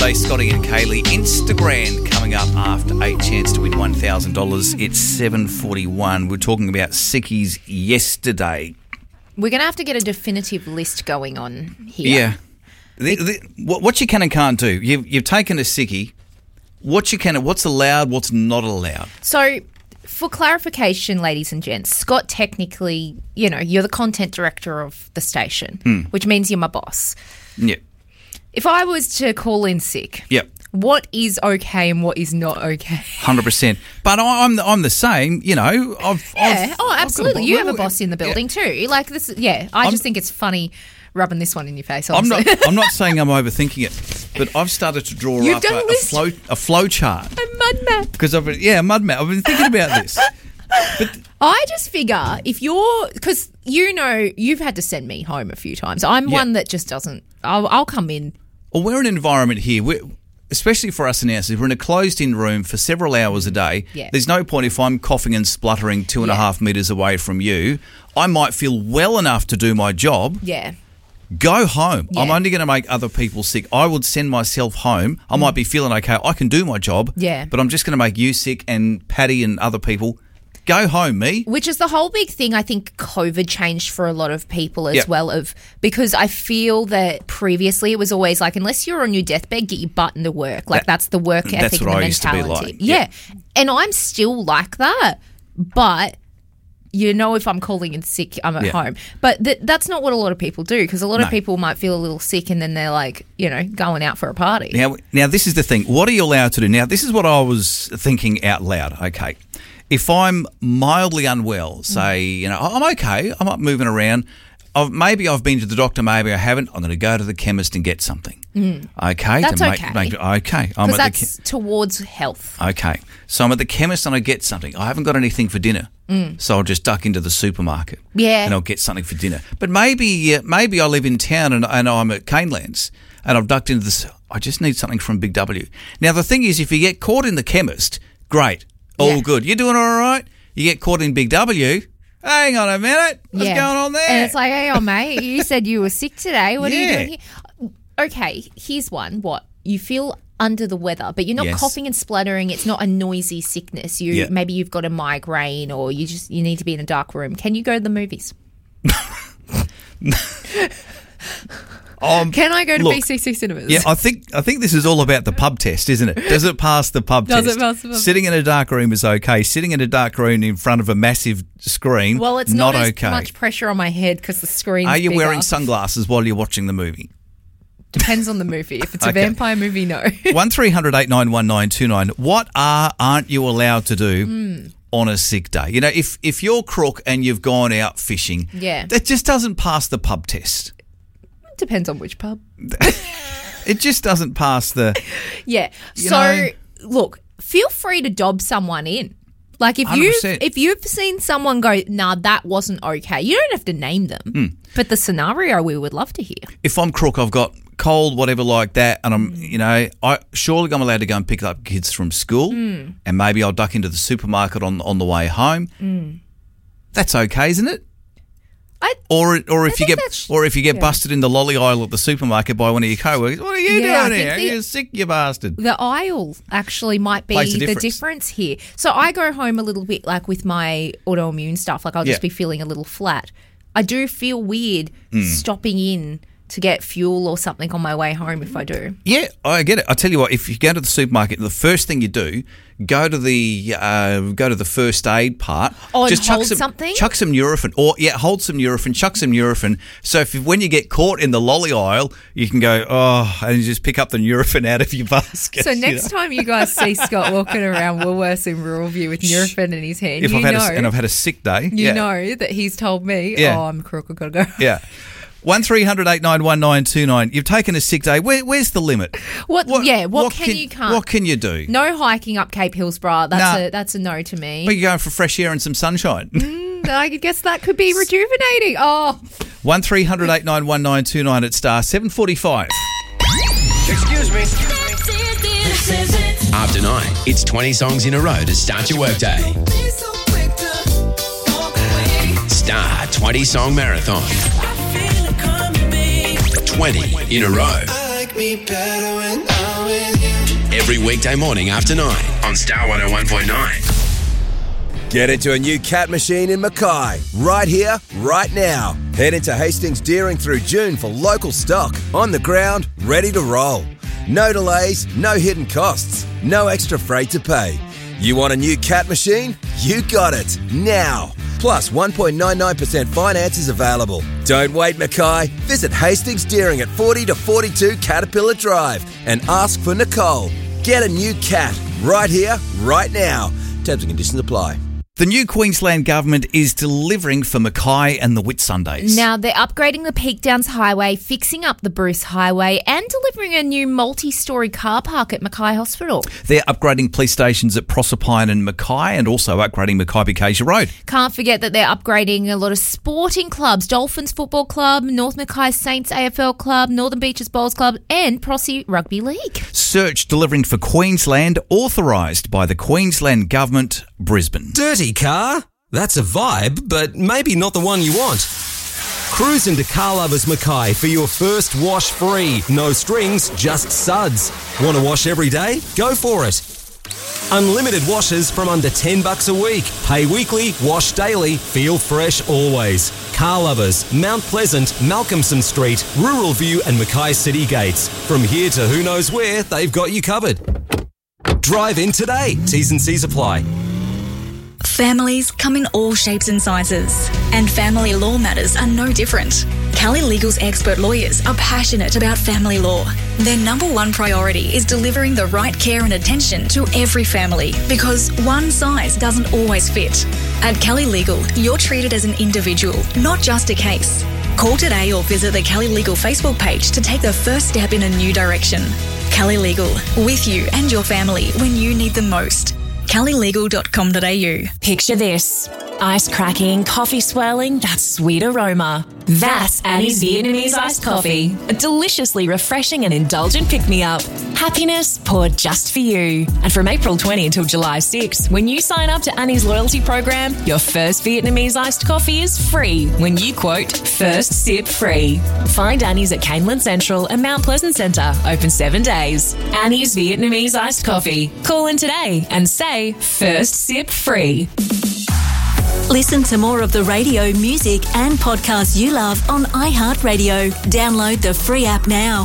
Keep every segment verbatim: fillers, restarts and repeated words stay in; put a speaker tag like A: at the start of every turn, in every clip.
A: Weekday, Scotty and Kaylee. Instagram coming up after eight. Chance to win one thousand dollars. It's seven forty-one. We're talking about sickies yesterday.
B: We're going to have to get a definitive list going on here.
A: Yeah. The, the, what, what you can and can't do. You've, you've taken a sickie. What you can, what's allowed, what's not allowed.
B: So, for clarification, ladies and gents, Scott, technically, you know, you're the content director of the station,
A: Mm.
B: which means you're my boss.
A: Yeah.
B: If I was to call in sick,
A: Yep.
B: what is okay and what is not okay?
A: one hundred percent. But I, I'm the, I'm the same, you know. I've,
B: Yeah.
A: I've,
B: oh,
A: I've
B: absolutely.
A: got
B: You have a boss in the building too. Like this. Yeah. I
A: I'm-
B: just think it's funny rubbing this one in your face.
A: I'm
B: Honestly.
A: not. I'm not saying I'm overthinking it, but I've started to draw
B: You've
A: up
B: done
A: a,
B: a
A: a
B: list.
A: flow a flow chart
B: a mud map.
A: because I've been, yeah, mud map. I've been thinking about this. But
B: I just figure if you're, because you know, you've had to send me home a few times. I'm
A: Yeah.
B: one that just doesn't, I'll, I'll come in.
A: well, we're in an environment here, we're, especially for us announcers, we're in a closed-in room for several hours a day.
B: Yeah.
A: There's no point if I'm coughing and spluttering two and a
B: Yeah.
A: half metres away from you. I might feel well enough to do my job.
B: Yeah.
A: Go home.
B: Yeah.
A: I'm only going to make other people sick. I would send myself home. I might be feeling okay. I can do my job.
B: Yeah.
A: But I'm just going to make you sick and Patty and other people. Go home, me.
B: Which is the whole big thing I think COVID changed for a lot of people as
A: Yep.
B: well, of because I feel that previously it was always like, unless you're on your deathbed, get your butt into work. Like
A: That-
B: that's the work
A: that's
B: ethic and
A: what
B: the
A: I used to be
B: mentality.
A: like.
B: Yeah. And I'm still like that, but you know, if I'm calling in sick, I'm at
A: Yeah.
B: home. But th- that's not what a lot of people do, because a lot
A: No.
B: of people might feel a little sick and then they're like, you know, going out for a party.
A: Now, now this is the thing. What are you allowed to do? Now, this is what I was thinking out loud. Okay. If I'm mildly unwell, say, you know, I'm okay, I'm not moving around. I've, maybe I've been to the doctor, maybe I haven't. I'm going to go to the chemist and get something. Okay.
B: That's
A: to make,
B: okay.
A: Make, okay. I'm
B: Because
A: at
B: that's
A: the
B: towards health.
A: che- okay. So I'm at the chemist and I get something. I haven't got anything for dinner. So I'll just duck into the supermarket.
B: Yeah.
A: And I'll get something for dinner. But maybe uh, maybe I live in town and, and I'm at Canelands and I've ducked into this. I just need something from Big W. Now, the thing is, if you get caught in the chemist, great. All
B: Yeah.
A: good. You're doing all right. You get caught in Big W. Hang on a minute. What's
B: Yeah.
A: going on there?
B: And it's like, hey, oh, mate, you said you were sick today. What are you
A: Yeah.
B: doing here? Okay, here's one. What? You feel under the weather, but you're not
A: Yes.
B: coughing and spluttering. It's not a noisy sickness. You
A: Yeah.
B: Maybe you've got a migraine or you just you need to be in a dark room. Can you go to the movies?
A: Um,
B: Can I go to
A: look,
B: B C C Cinemas?
A: Yeah, I think I think this is all about the pub test, isn't it? Does it pass the pub
B: Does
A: test?
B: it pass the pub-
A: Sitting in a dark room is okay. Sitting in a dark room in front of a massive screen,
B: Well, it's not,
A: not
B: as
A: okay.
B: much pressure on my head because the screen's
A: Are you
B: bigger.
A: wearing sunglasses while you're watching the movie?
B: Depends on the movie. If it's a
A: Okay.
B: vampire movie, no.
A: One three hundred eight nine one nine two nine. What are aren't you allowed to do
B: Hmm.
A: on a sick day? You know, if if you're crook and you've gone out fishing,
B: Yeah.
A: that just doesn't pass the pub test.
B: Depends on which pub.
A: It just doesn't pass the.
B: Yeah.
A: You
B: so
A: know-
B: look, feel free to dob someone in. Like if
A: one hundred
B: you
A: percent.
B: if you've seen someone go, nah, that wasn't okay. You don't have to name them,
A: Hmm.
B: but the scenario we would love to hear.
A: If I'm crook, I've got cold, whatever like that, and I'm, you know, I surely I'm allowed to go and pick up kids from school,
B: Mm.
A: and maybe I'll duck into the supermarket on on the way home.
B: Mm.
A: That's okay, isn't it?
B: I
A: Or or if you
B: think
A: get
B: that's-
A: or if you get
B: yeah.
A: busted in the lolly aisle at the supermarket by one of your co-workers, what are you
B: Yeah, I
A: doing
B: think
A: here?
B: the-
A: You're sick, you bastard.
B: the aisle actually might be
A: Makes a
B: the
A: difference.
B: difference here. So I go home a little bit like with my autoimmune stuff. Like I'll just
A: Yeah.
B: be feeling a little flat. I do feel weird
A: Hmm.
B: stopping in to get fuel or something on my way home if I do.
A: Yeah, I get it. I tell you what, if you go to the supermarket, the first thing you do, go to the uh, go to the first aid part.
B: Oh, and
A: chuck
B: hold
A: some,
B: something?
A: Chuck some Nurofen, or yeah, hold some Nurofen, chuck some Nurofen. So if when you get caught in the lolly aisle, you can go oh, and you just pick up the Nurofen out of your basket.
B: So
A: you
B: next
A: know.
B: time you guys see Scott walking around Woolworths in Ruralview with Nurofen in his hand,
A: if
B: you
A: I've had
B: know,
A: a, and I've had a sick day,
B: you
A: yeah.
B: know that he's told me,
A: Yeah.
B: oh, I'm a crook, I've got to go.
A: yeah. One three hundred eight nine one nine two nine. You've taken a sick day. Where, where's the limit?
B: What, yeah, what, can, you can't?
A: What can you do?
B: No hiking up Cape Hillsborough. That's
A: Nah.
B: a that's a no to me.
A: But you're going for fresh air and some sunshine.
B: Mm, I guess that could be rejuvenating. Oh,
A: One three hundred eight nine one nine two nine at star seven forty five.
C: Excuse me.
D: After nine, it's twenty songs in a row to start your workday. Star twenty Song Marathon. twenty in a row. every weekday morning after nine on Star one oh one point nine.
E: Get into a new Cat machine in Mackay, right here, right now. Head into Hastings Deering through June for local stock, on the ground, ready to roll. No delays, no hidden costs, no extra freight to pay. You want a new Cat machine? You got it, now. Plus one point nine nine percent finance is available. Don't wait, Mackay. Visit Hastings Deering at forty to forty-two Caterpillar Drive and ask for Nicole. Get a new Cat, right here, right now. Terms and conditions apply.
A: The new Queensland government is delivering for Mackay and the Whitsundays.
B: Now, they're upgrading the Peak Downs Highway, fixing up the Bruce Highway and delivering a new multi-storey car park at Mackay Hospital.
A: They're upgrading police stations at Proserpine and Mackay and also upgrading Mackay-Bucasia Road.
B: Can't forget that they're upgrading a lot of sporting clubs, Dolphins Football Club, North Mackay Saints A F L Club, Northern Beaches Bowls Club and Prossie Rugby League.
A: Search delivering for Queensland, authorised by the Queensland Government, Brisbane.
F: Dirty car? That's a vibe, but maybe not the one you want. Cruise into Car Lovers Mackay for your first wash free. No strings, just suds. Want to wash every day? Go for it. Unlimited washes from under ten bucks a week. Pay weekly, wash daily, feel fresh always. Car Lovers, Mount Pleasant, Malcolmson Street, Rural View and Mackay City Gates. From here to who knows where, they've got you covered. Drive in today. T's and C's apply.
G: Families come in all shapes and sizes, and family law matters are no different. Kelly Legal's expert lawyers are passionate about family law. Their number one priority is delivering the right care and attention to every family, because one size doesn't always fit. At Kelly Legal, you're treated as an individual, not just a case. Call today or visit the Kelly Legal Facebook page to take the first step in a new direction. Kelly Legal, with you and your family when you need them most. kelly legal dot com dot a u.
H: Picture this. Ice cracking, coffee swirling, that sweet aroma. That's Annie's Vietnamese iced coffee. A deliciously refreshing and indulgent pick-me-up. Happiness poured just for you. And from April twentieth until July sixth, when you sign up to Annie's loyalty program, your first Vietnamese iced coffee is free when you quote, first sip free. Find Annie's at Caneland Central and Mount Pleasant Centre, open seven days. Annie's Vietnamese iced coffee. Call in today and say, first sip free.
I: Listen to more of the radio, music and podcasts you love on iHeartRadio. Download the free app now.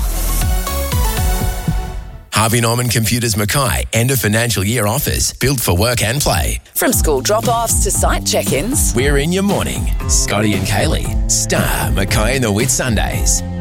D: Harvey Norman Computers Mackay end of financial year offers. Built for work and play.
J: From school drop-offs to site check-ins.
D: We're in your morning. Scotty and Kaylee. Star, Mackay and the Whitsundays.